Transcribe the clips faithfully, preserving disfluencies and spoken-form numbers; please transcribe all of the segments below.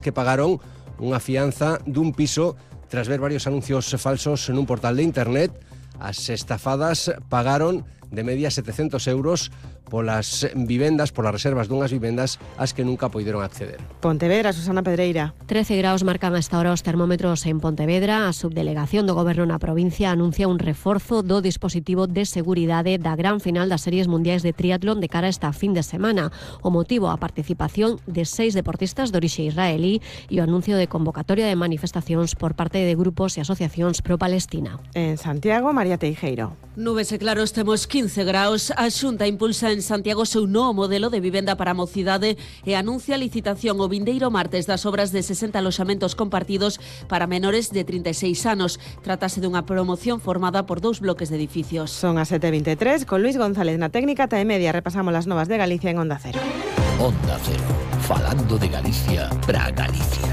que pagaron unha fianza dun piso tras ver varios anuncios falsos nun portal de internet. As estafadas pagaron de media setecientos euros polas vivendas, polas reservas dunhas vivendas ás que nunca poideron acceder. Pontevedra, Susana Pedreira. trece graus marcan hasta ahora os termómetros en Pontevedra. A subdelegación do Goberno na provincia anuncia un reforzo do dispositivo de seguridade da gran final das series mundiais de triatlón de cara a esta fin de semana. O motivo, a participación de seis deportistas de orixe israelí e o anuncio de convocatoria de manifestacións por parte de grupos e asociacións pro-Palestina. En Santiago, María Teijeiro. Nubes e claros, temos quince graus. A Xunta impulsa en Santiago seu novo modelo de vivenda para a mocidade e anuncia a licitación o vindeiro martes das obras de sesenta aloxamentos compartidos para menores de trinta e seis anos. Trátase dunha promoción formada por dous bloques de edificios. Son as sete e veintitrés, con Luis González na técnica ta e media. Repasamos as novas de Galicia en Onda Cero. Onda Cero, falando de Galicia para Galicia.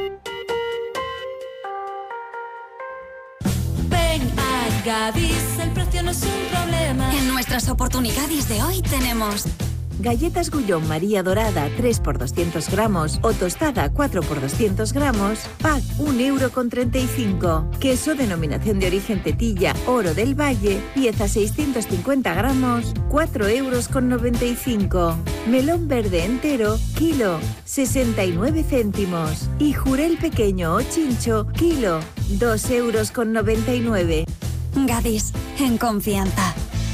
Gadis, el precio no es un problema. En nuestras oportunidades de hoy tenemos galletas Gullón María Dorada tres por doscientos gramos o tostada cuatro por doscientos gramos, pack un euro con treinta y cinco. Queso denominación de origen Tetilla Oro del Valle, pieza seiscientos cincuenta gramos, cuatro euros con noventa y cinco. Melón verde entero, kilo, sesenta y nueve céntimos. Y jurel pequeño o chincho, kilo, dos euros con noventa y nueve. Gadis, en confianza.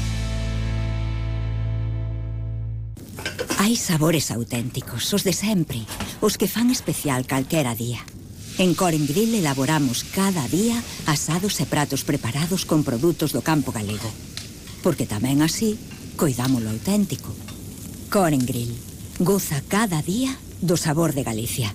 Hai sabores auténticos, os de sempre, os que fan especial calquera día. En Coren Grill elaboramos cada día asados e pratos preparados con produtos do campo galego. Porque tamén así, coidamos lo auténtico. Coren Grill, goza cada día do sabor de Galicia.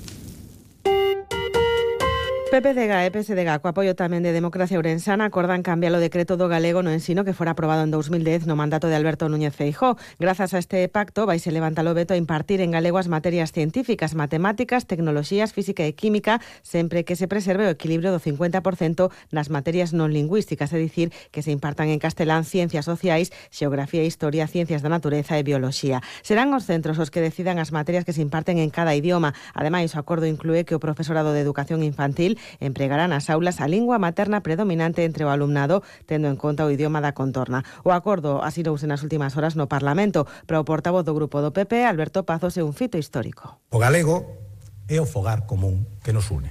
P P D G e P S D G, co apoio tamén de Democracia Ourensana, acordan cambiar o decreto do galego no ensino que fora aprobado en dos mil dez no mandato de Alberto Núñez Feijóo. Grazas a este pacto vaise levantar o veto a impartir en galego as materias científicas, matemáticas, tecnoloxías, física e química, sempre que se preserve o equilibrio do cincuenta por cento nas materias non lingüísticas, é dicir, que se impartan en castelán ciencias sociais, xeografía e historia, ciencias da natureza e bioloxía. Serán os centros os que decidan as materias que se imparten en cada idioma. Ademais, o acordo inclúe que o profesorado de educación infantil empregará nas aulas a lingua materna predominante entre o alumnado, tendo en conta o idioma da contorna. O acordo asinouse nas últimas horas no Parlamento. Para o portavoz do grupo do P P, Alberto Pazos, é un fito histórico. O galego é o fogar común que nos une.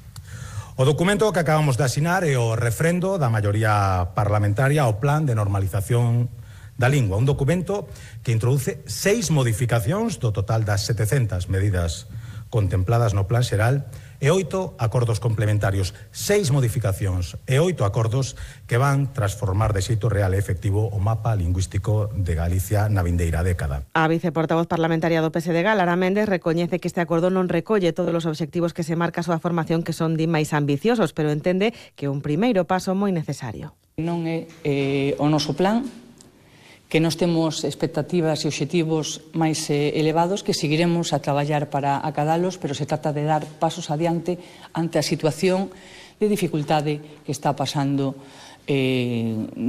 O documento que acabamos de asinar é o refrendo da maioría parlamentaria ao Plan de Normalización da Lingua, un documento que introduce seis modificacións do total das setecentas medidas contempladas no Plan Xeral e oito acordos complementarios, seis modificacións e oito acordos que van transformar de xeito real e efectivo o mapa lingüístico de Galicia na vindeira década. A viceportavoz parlamentaria do P S D G, Lara Méndez, recoñece que este acordo non recolle todos os obxectivos que se marca a súa formación, que son de máis ambiciosos, pero entende que é un primeiro paso moi necesario. Non é eh, o noso plan, que nos temos expectativas e obxectivos máis eh, elevados, que seguiremos a traballar para acadalos, pero se trata de dar pasos adiante ante a situación de dificultade que está pasando eh,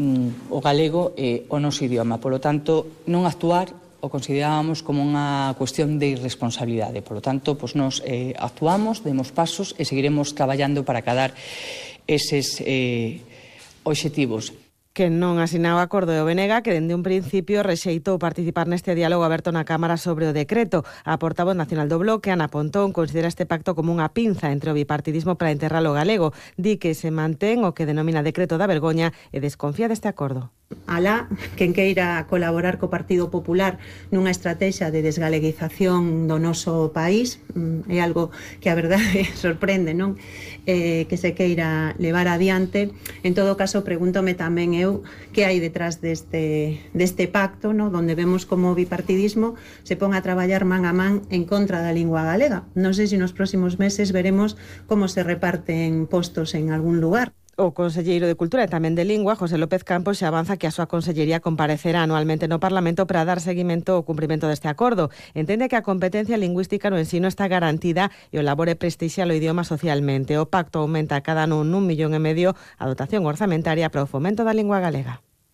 o galego e o noso idioma. Por lo tanto, non actuar o considerábamos como unha cuestión de irresponsabilidade. Por lo tanto, pues nos eh, actuamos, demos pasos e seguiremos traballando para acadar eses eh, obxectivos. Que non asinaba acordo e o B N G, que dende un principio rexeitou participar neste diálogo aberto na Cámara sobre o decreto. A portavoz nacional do Bloque, Ana Pontón, considera este pacto como unha pinza entre o bipartidismo para enterrar o galego. Di que se mantén o que denomina decreto da vergoña e desconfía deste acordo. Alá, quen queira colaborar co Partido Popular nunha estrategia de desgaleguización do noso país, é algo que a verdade sorprende, non? Eh, que se queira levar adiante. En todo caso, pregúntome tamén eu que hai detrás deste, deste pacto, no? Donde vemos como o bipartidismo se pon a traballar man a man en contra da lingua galega. Non sei se nos próximos meses veremos como se reparten postos en algún lugar. O conselleiro de Cultura e tamén de Lingua, José López Campos, xa avanza que a súa consellería comparecerá anualmente no Parlamento para dar seguimento ao cumprimento deste acordo. Entende que a competencia lingüística no ensino está garantida e o labor é prestixiar o idioma socialmente. O pacto aumenta cada ano nun millón e medio a dotación orzamentaria para o fomento da lingua galega.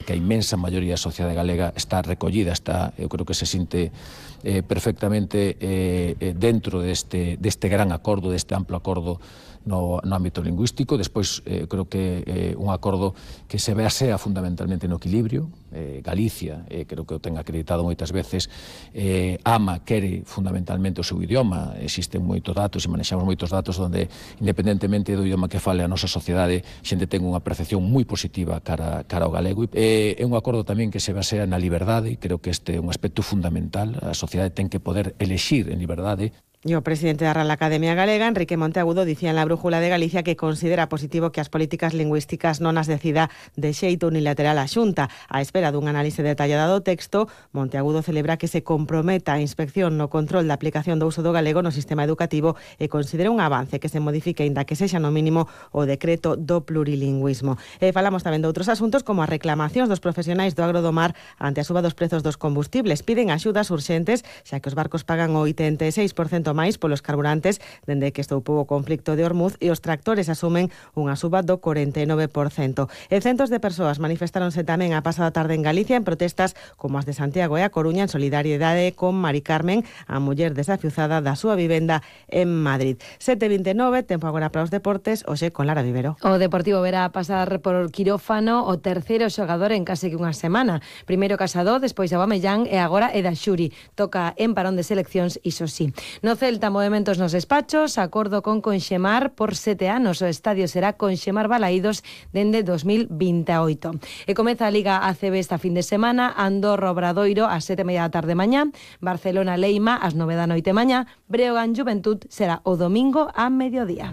que a inmensa maioría da sociedade galega está recollida, está, eu creo que se sinte eh, perfectamente eh, dentro deste, deste gran acordo, deste amplo acordo no, no ámbito lingüístico. Despois, eh, creo que eh, un acordo que se basea fundamentalmente no equilibrio. Eh, Galicia, eh, creo que o ten acreditado moitas veces, eh, ama, quere fundamentalmente o seu idioma. Existen moitos datos e manexamos moitos datos onde, independentemente do idioma que fale a nosa sociedade, xente ten unha percepción moi positiva cara, cara ao galego. Eh, é un acordo tamén que se basea na liberdade, e creo que este é un aspecto fundamental. A sociedade ten que poder elexir en liberdade. E o presidente da Real Academia Galega, Enrique Monteagudo, dicía en la Brújula de Galicia que considera positivo que as políticas lingüísticas non as decida de xeito unilateral a Xunta. A espera dun análise detallado do texto, Monteagudo celebra que se comprometa a inspección no control da aplicación do uso do galego no sistema educativo e considera un avance que se modifique, inda que sexa no mínimo, o decreto do plurilingüismo. E falamos tamén de outros asuntos, como as reclamacións dos profesionais do agro do mar ante a suba dos prezos dos combustibles. Piden axudas urxentes, xa que os barcos pagan o oitenta e seis por cento máis polos carburantes dende que estoupou o conflicto de Hormuz, e os tractores asumen unha suba do corenta e nove por cento. E centos de persoas manifestáronse tamén a pasada tarde en Galicia en protestas como as de Santiago e a Coruña en solidariedade con Mari Carmen, a muller desafiuzada da súa vivenda en Madrid. sete e vinte e nove, tempo agora para os deportes, hoxe con Lara Vivero. O Deportivo verá pasar por quirófano o terceiro xogador en case que unha semana. Primeiro Casado, despois Aubameyang e agora Eda Xuri. Toca en parón de seleccións, iso sí. No Celta, movementos nos despachos, acordo con Conxemar por sete anos. O estadio será Conxemar Balaídos dende dos mil veintiоito. E comeza a Liga A C B esta fin de semana. Andorra Obradoiro ás sete e media da tarde mañá, Barcelona Leima ás nove da noite mañá, Breogán Juventud será o domingo a mediodía.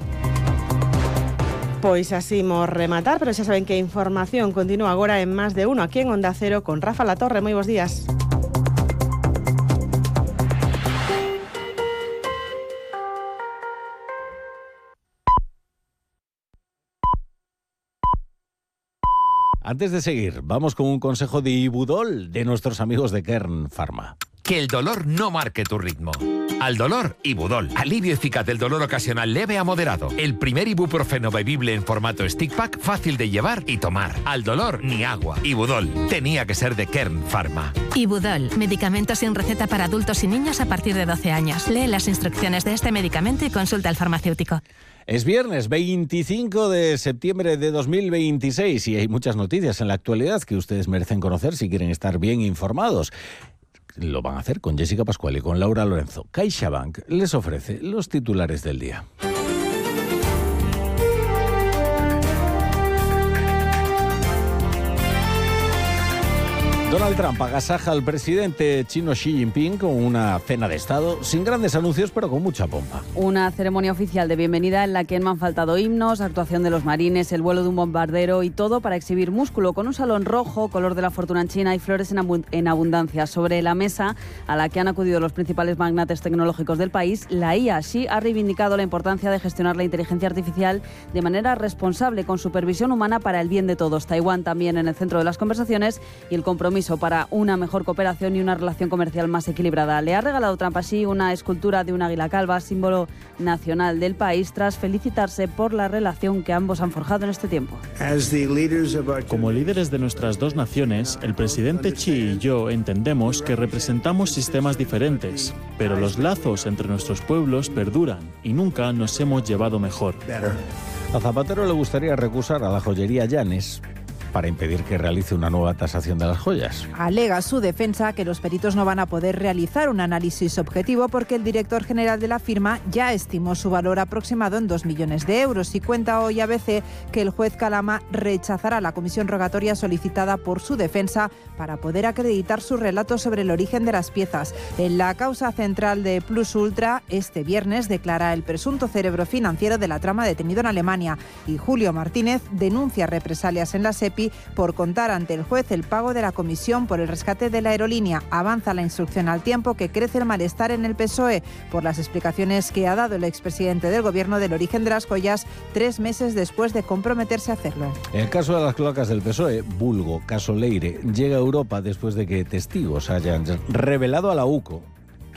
Pois así mos rematar, pero xa saben que a información continúa agora en Más de Uno, aquí en Onda Cero, con Rafa Latorre. Moi bons días. Antes de seguir, vamos con un consejo de Ibudol de nuestros amigos de Kern Pharma. Que el dolor no marque tu ritmo. Al dolor, Ibudol. Alivio eficaz del dolor ocasional leve a moderado. El primer ibuprofeno bebible en formato stick pack, fácil de llevar y tomar. Al dolor, ni agua. Ibudol. Tenía que ser de Kern Pharma. Ibudol. Medicamento sin receta para adultos y niños a partir de doce años. Lee las instrucciones de este medicamento y consulta al farmacéutico. Es viernes veinticinco de septiembre de dos mil veintiséis y hay muchas noticias en la actualidad que ustedes merecen conocer si quieren estar bien informados. Lo van a hacer con Jessica Pascual y con Laura Lorenzo. CaixaBank les ofrece los titulares del día. Donald Trump agasaja al presidente chino Xi Jinping con una cena de Estado, sin grandes anuncios, pero con mucha pompa. Una ceremonia oficial de bienvenida en la que no han faltado himnos, actuación de los marines, el vuelo de un bombardero y todo para exhibir músculo, con un salón rojo, color de la fortuna en China y flores en, abund- en abundancia. Sobre la mesa a la que han acudido los principales magnates tecnológicos del país, la I A. Xi ha reivindicado la importancia de gestionar la inteligencia artificial de manera responsable, con supervisión humana para el bien de todos. Taiwán también en el centro de las conversaciones y el compromiso para una mejor cooperación y una relación comercial más equilibrada. Le ha regalado Trump así una escultura de un águila calva, símbolo nacional del país, tras felicitarse por la relación que ambos han forjado en este tiempo. Como líderes de nuestras dos naciones, el presidente Xi y yo entendemos que representamos sistemas diferentes, pero los lazos entre nuestros pueblos perduran y nunca nos hemos llevado mejor. A Zapatero le gustaría recusar a la joyería Llanes para impedir que realice una nueva tasación de las joyas. Alega su defensa que los peritos no van a poder realizar un análisis objetivo porque el director general de la firma ya estimó su valor aproximado en dos millones de euros y cuenta hoy A B C que el juez Calama rechazará la comisión rogatoria solicitada por su defensa para poder acreditar su relato sobre el origen de las piezas. En la causa central de Plus Ultra, este viernes declara el presunto cerebro financiero de la trama detenido en Alemania, y Julio Martínez denuncia represalias en la S E P I por contar ante el juez el pago de la comisión por el rescate de la aerolínea. Avanza la instrucción al tiempo que crece el malestar en el P S O E por las explicaciones que ha dado el expresidente del gobierno del origen de las joyas tres meses después de comprometerse a hacerlo. El caso de las cloacas del P S O E, vulgo caso Leire, llega a Europa después de que testigos hayan revelado a la U C O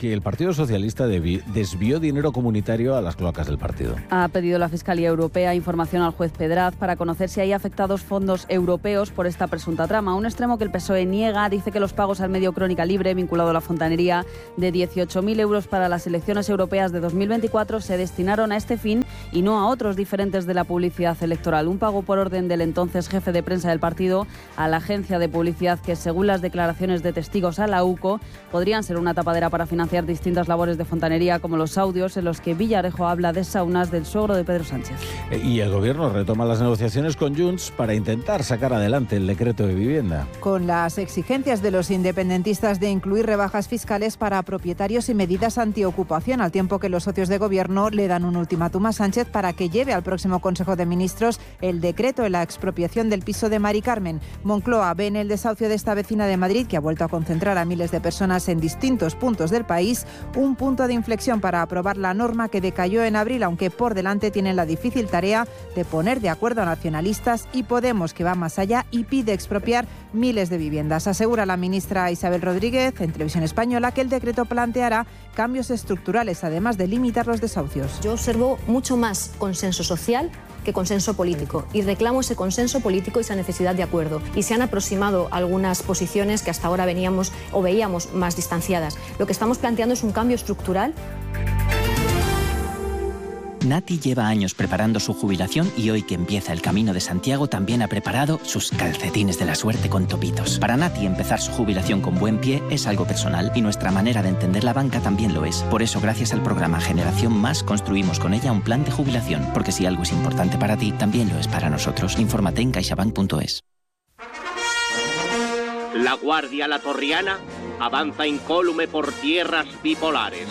que el Partido Socialista desvió dinero comunitario a las cloacas del partido. Ha pedido la Fiscalía Europea información al juez Pedraz para conocer si hay afectados fondos europeos por esta presunta trama. Un extremo que el P S O E niega, dice que los pagos al medio Crónica Libre vinculado a la fontanería de dieciocho mil euros para las elecciones europeas de dos mil veinticuatro se destinaron a este fin y no a otros diferentes de la publicidad electoral. Un pago por orden del entonces jefe de prensa del partido a la agencia de publicidad que, según las declaraciones de testigos a la U C O, podrían ser una tapadera para financiar distintas labores de fontanería, como los audios en los que Villarejo habla de saunas del suegro de Pedro Sánchez. Y el Gobierno retoma las negociaciones con Junts para intentar sacar adelante el decreto de vivienda. Con las exigencias de los independentistas de incluir rebajas fiscales para propietarios y medidas antiocupación, al tiempo que los socios de Gobierno le dan un ultimátum a Sánchez para que lleve al próximo Consejo de Ministros el decreto de la expropiación del piso de Mari Carmen. Moncloa ve en el desahucio de esta vecina de Madrid, que ha vuelto a concentrar a miles de personas en distintos puntos del país, un punto de inflexión para aprobar la norma que decayó en abril, aunque por delante tienen la difícil tarea de poner de acuerdo a nacionalistas y Podemos, que va más allá y pide expropiar miles de viviendas. Asegura la ministra Isabel Rodríguez en Televisión Española que el decreto planteará cambios estructurales, además de limitar los desahucios. Yo observo mucho más consenso social que consenso político y reclamo ese consenso político y esa necesidad de acuerdo. Y se han aproximado algunas posiciones que hasta ahora veníamos o veíamos más distanciadas. Lo que estamos planteando es un cambio estructural. Nati lleva años preparando su jubilación y hoy que empieza el Camino de Santiago también ha preparado sus calcetines de la suerte con topitos. Para Nati empezar su jubilación con buen pie es algo personal y nuestra manera de entender la banca también lo es. Por eso, gracias al programa Generación Más, construimos con ella un plan de jubilación, porque si algo es importante para ti, también lo es para nosotros. Infórmate en caixabank punto es. La Guardia Latorriana avanza incólume por tierras bipolares.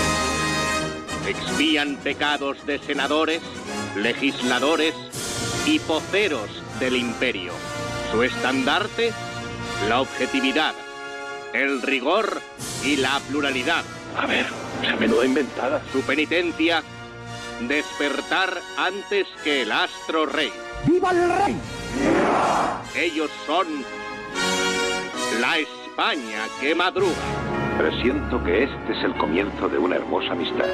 Expían pecados de senadores, legisladores y poceros del imperio. Su estandarte, la objetividad, el rigor y la pluralidad. A ver, esa menuda inventada. Su penitencia, despertar antes que el astro rey. ¡Viva el rey! Ellos son la España que madruga. Presiento que este es el comienzo de una hermosa amistad.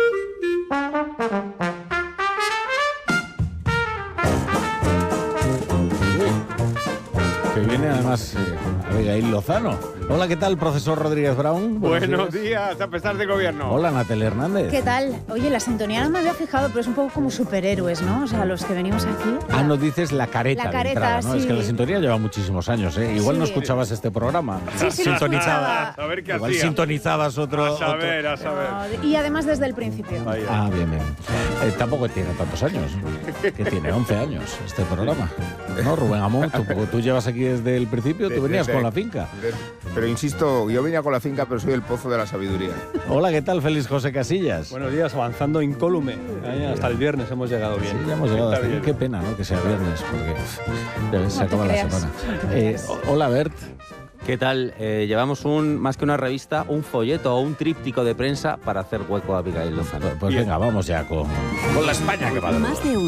Que viene además eh, Abigail Lozano. Hola, ¿qué tal, profesor Rodríguez Brown? Buenos, Buenos días. días, a pesar de gobierno. Hola, Natalia Hernández. ¿Qué tal? Oye, la sintonía no me había fijado, pero es un poco como superhéroes, ¿no? O sea, los que venimos aquí. Ah, no dices la careta. La careta, de entrada, ¿no? sí. Es que la sintonía lleva muchísimos años, ¿eh? Igual sí. no escuchabas este programa. Sí, sí, sintonizabas. A ver qué Igual hacía. sintonizabas otro. A saber, otro. a saber. No, y además desde el principio. Vaya. Ah, bien, bien. Eh, tampoco tiene tantos años. Que tiene once años este programa. ¿No, Rubén Amón? Tú, tú llevas aquí desde el principio, tú venías de, de, con la finca. De, pero insisto, yo venía con la finca, pero soy el pozo de la sabiduría. Hola, ¿qué tal, Félix José Casillas? Buenos días, avanzando incólume. ¿eh? Hasta el viernes hemos llegado bien. Sí, ya hemos llegado hasta bien. Qué pena, ¿no? Que sea viernes, porque ya se acaba la semana. Eh, hola, Bert. ¿Qué tal? Eh, llevamos un más que una revista, un folleto o un tríptico de prensa para hacer hueco a Abigail Lozano. Pues Bien. venga, vamos ya con, con la España que madruga. Más de uno.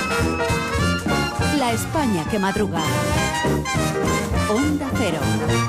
La España que madruga. Onda Cero.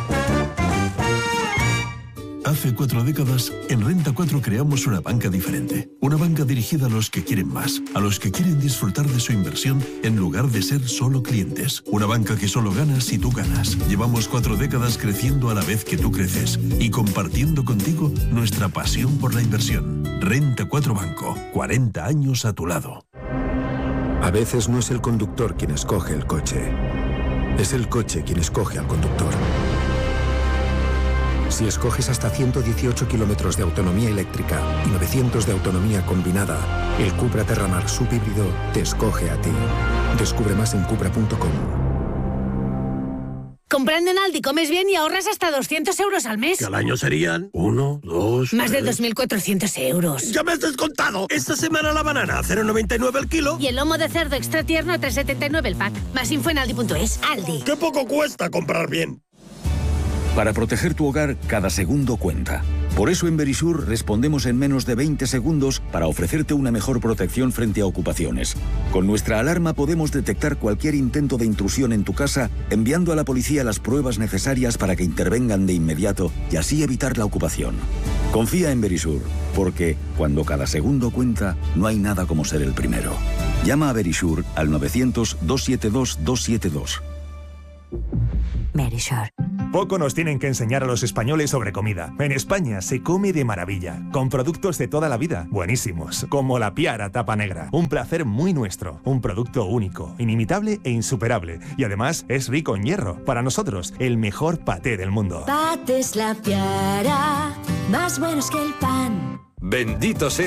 Hace cuatro décadas, en Renta cuatro creamos una banca diferente. Una banca dirigida a los que quieren más, a los que quieren disfrutar de su inversión en lugar de ser solo clientes. Una banca que solo gana si tú ganas. Llevamos cuatro décadas creciendo a la vez que tú creces y compartiendo contigo nuestra pasión por la inversión. Renta cuatro Banco, cuarenta años a tu lado. A veces no es el conductor quien escoge el coche. Es el coche quien escoge al conductor. Si escoges hasta ciento dieciocho kilómetros de autonomía eléctrica y novecientos de autonomía combinada, el Cupra Terramar subhíbrido te escoge a ti. Descubre más en cupra punto com. Comprando en Aldi comes bien y ahorras hasta doscientos euros al mes. Que al año serían uno, dos... Más de dos mil cuatrocientos euros. ¡Ya me has descontado! Esta semana la banana a cero coma noventa y nueve el kilo. Y el lomo de cerdo extra tierno a tres coma setenta y nueve el pack. Más info en aldi punto es. Aldi. ¡Qué poco cuesta comprar bien! Para proteger tu hogar, cada segundo cuenta. Por eso en Verisur respondemos en menos de veinte segundos para ofrecerte una mejor protección frente a ocupaciones. Con nuestra alarma podemos detectar cualquier intento de intrusión en tu casa, enviando a la policía las pruebas necesarias para que intervengan de inmediato y así evitar la ocupación. Confía en Verisur, porque cuando cada segundo cuenta, no hay nada como ser el primero. Llama a Verisur al novecientos, doscientos setenta y dos, doscientos setenta y dos. Verisur. Poco nos tienen que enseñar a los españoles sobre comida. En España se come de maravilla, con productos de toda la vida, buenísimos, como la Piara Tapa Negra. Un placer muy nuestro, un producto único, inimitable e insuperable. Y además es rico en hierro. Para nosotros, el mejor paté del mundo. Patés La Piara, más buenos que el pan. Bendito sea